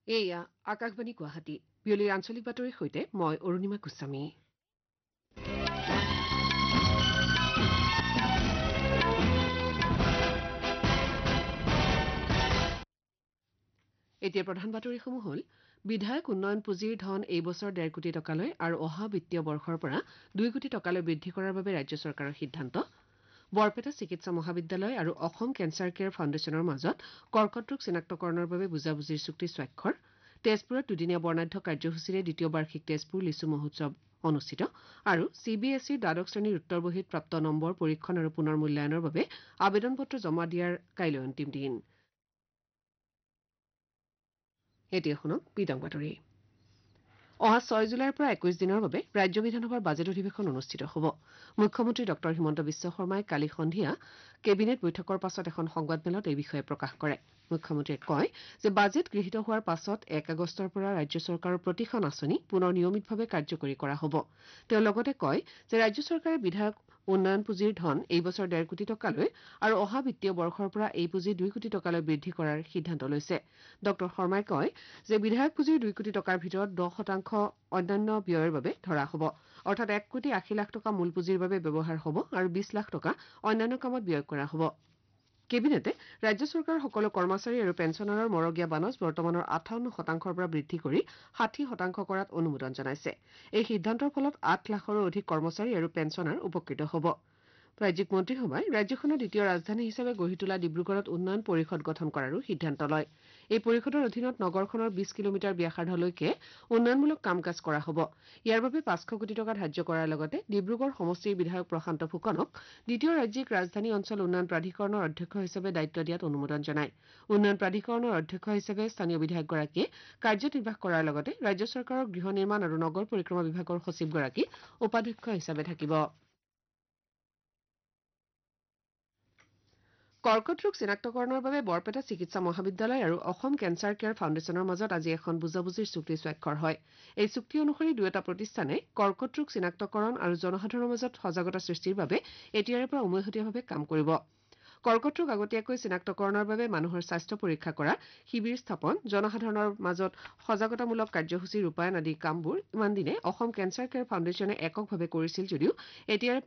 এয়া আকাশবাণী গুৱাহাটী বিয়লিৰ আঞ্চলিক বাতৰিৰ সৈতে মই অৰুণিমা গোস্বামী। এতিয়া প্ৰধান বাতৰিসমূহ হ'ল বিধায়ক উন্নয়ন পুঁজিৰ ধন এই বছৰ ১.৫ কোটি টকালৈ আৰু অহা বিত্তীয় বৰ্ষৰ পৰা ২ কোটি টকালৈ বৃদ্ধি কৰাৰ বাবে ৰাজ্য চৰকাৰৰ সিদ্ধান্ত। বৰপেটা চিকিৎসা মহাবিদ্যালয় আৰু অসম কেঞ্চাৰ কেয়াৰ ফাউণ্ডেশ্যনৰ মাজত কৰ্কট ৰোগ চিনাক্তকৰণৰ বাবে বুজাবুজিৰ চুক্তি স্বাক্ষৰ। তেজপুৰত দুদিনীয়া বৰ্ণাঢ্য কাৰ্যসূচীৰে দ্বিতীয় বাৰ্ষিক তেজপুৰ লিচু মহোৎসৱ অনুষ্ঠিত আৰু CBSEৰ দ্বাদশ শ্ৰেণীৰ উত্তৰ বহীত প্ৰাপ্ত নম্বৰ পৰীক্ষণ আৰু পুনৰ মূল্যায়নৰ বাবে আবেদন পত্ৰ জমা দিয়াৰ কাইলৈ অন্তিম দিন। এতিয়া শুনক বিতং বাতৰি। অহা ৬ জুলাইৰ পৰা ২১ দিনৰ বাবে ৰাজ্য বিধানসভাৰ বাজেট অধিৱেশন অনুষ্ঠিত হ'ব। মুখ্যমন্ত্ৰী ডঃ হিমন্ত বিশ্ব শৰ্মাই কালি সন্ধিয়া কেবিনেট বৈঠকৰ পাছত এখন সংবাদমেলত এই বিষয়ে প্ৰকাশ কৰে। মুখ্যমন্ত্ৰীয়ে কয় যে বাজেট গৃহীত হোৱাৰ পাছত ১ আগষ্টৰ পৰা ৰাজ্য চৰকাৰৰ প্ৰতিখন আঁচনি পুনৰ নিয়মিতভাৱে কাৰ্যকৰী কৰা হ'ব। তেওঁ লগতে কয় যে ৰাজ্য চৰকাৰে বিধায়ক উন্নয়ন পুঁজিৰ ধন এই বছৰ ১.৫ কোটি টকালৈ আৰু অহা বিত্তীয় বৰ্ষৰ পৰা এই পুঁজি ২ কোটি টকালৈ বৃদ্ধি কৰাৰ সিদ্ধান্ত লৈছে। ডঃ শৰ্মাই কয় যে বিধায়ক পুঁজিৰ ২ কোটি টকাৰ ভিতৰত ১০% অন্যান্য ব্যয়ৰ বাবে ধৰা হ'ব, অৰ্থাৎ ১,৮০,০০,০০০ টকা মূল পুঁজিৰ বাবে ব্যৱহাৰ হ'ব আৰু ২০ লাখ টকা অন্যান্য কামত ব্যয় কৰা হ'ব। কেবিনেটে ৰাজ্য চৰকাৰৰ সকলো কৰ্মচাৰী আৰু পেঞ্চনাৰৰ মৰগীয়া বানচ বৰ্তমানৰ ৫৮%ৰ পৰা বৃদ্ধি কৰি ৬০% কৰাত অনুমোদন জনাইছে। এই সিদ্ধান্তৰ ফলত ৮ লাখৰো অধিক কৰ্মচাৰী আৰু পেঞ্চনাৰ উপকৃত হ'ব। ৰাজ্যিক মন্ত্ৰীসভাই ৰাজ্যখনৰ দ্বিতীয় ৰাজধানী হিচাপে গঢ়ি তোলা ডিব্ৰুগড়ত উন্নয়ন পৰিষদ গঠন কৰাৰো সিদ্ধান্ত লয়। এই পৰিষদৰ অধীনত নগৰখনৰ ২০ কিলোমিটাৰ ব্যাসাৰ্ধলৈকে উন্নয়নমূলক কাম কাজ কৰা হ'ব। ইয়াৰ বাবে ৫০০ কোটি টকা ধাৰ্য কৰাৰ লগতে ডিব্ৰুগড় সমষ্টিৰ বিধায়ক প্ৰশান্ত ফুকনক দ্বিতীয় ৰাজ্যিক ৰাজধানী অঞ্চল উন্নয়ন প্ৰাধিকৰণৰ অধ্যক্ষ হিচাপে দায়িত্ব দিয়াত অনুমোদন জনায়। উন্নয়ন প্ৰাধিকৰণৰ অধ্যক্ষ হিচাপে স্থানীয় বিধায়কগৰাকীয়ে কাৰ্যনিৰ্বাহ কৰাৰ লগতে ৰাজ্য চৰকাৰৰ গৃহ নিৰ্মাণ আৰু নগৰ পৰিক্ৰমা বিভাগৰ সচিবগৰাকী উপাধ্যক্ষ হিচাপে থাকিব। কৰ্কট ৰোগ চিনাক্তকৰণৰ বাবে বৰপেটা চিকিৎসা মহাবিদ্যালয় আৰু অসম কেঞ্চাৰ কেয়াৰ ফাউণ্ডেশ্যনৰ মাজত আজি এখন বুজাবুজিৰ চুক্তি স্বাক্ষৰ হয়। এই চুক্তি অনুসৰি দুয়োটা প্ৰতিষ্ঠানে কৰ্কট ৰোগ চিনাক্তকৰণ আৰু জনসাধাৰণৰ মাজত সজাগতা সৃষ্টিৰ বাবে এতিয়াৰে পৰা উমৈহতীয়াভাৱে কাম কৰিব। কৰ্কট ৰোগ আগতীয়াকৈ চিনাক্তকৰণৰ বাবে মানুহৰ স্বাস্থ্য পৰীক্ষা কৰা, শিবিৰ স্থাপন, জনসাধাৰণৰ মাজত সজাগতামূলক কাৰ্যসূচী ৰূপায়ণ আদি কামবোৰ ইমান দিনে অসম কেঞ্চাৰ কেয়াৰ ফাউণ্ডেশ্যনে এককভাৱে কৰিছিল যদিও এতিয়াৰে